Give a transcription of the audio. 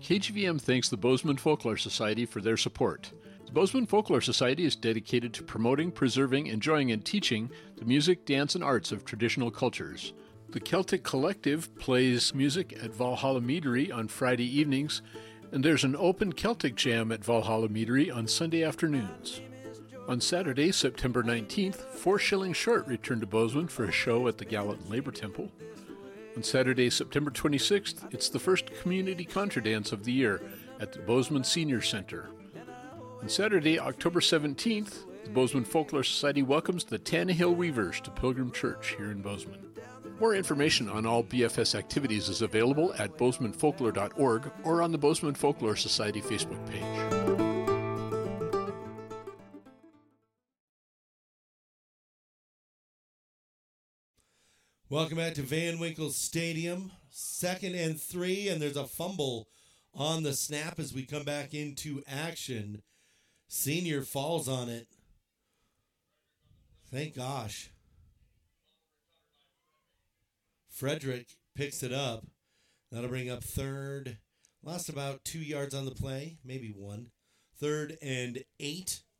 KGVM thanks the Bozeman Folklore Society for their support. The Bozeman Folklore Society is dedicated to promoting, preserving, enjoying, and teaching the music, dance, and arts of traditional cultures. The Celtic Collective plays music at Valhalla Meadery on Friday evenings, and there's an open Celtic Jam at Valhalla Meadery on Sunday afternoons. On Saturday, September 19th, 4 Shilling Short returned to Bozeman for a show at the Gallatin Labor Temple. On Saturday, September 26th, it's the first community contra dance of the year at the Bozeman Senior Center. On Saturday, October 17th, the Bozeman Folklore Society welcomes the Tannehill Weavers to Pilgrim Church here in Bozeman. More information on all BFS activities is available at bozemanfolklore.org or on the Bozeman Folklore Society Facebook page. Welcome back to Van Winkle Stadium. 2nd and 3, and there's a fumble on the snap as we come back into action. Senior falls on it. Thank gosh. Frederick picks it up. That'll bring up 3rd. Lost about 2 yards on the play, maybe 1. 3rd and 8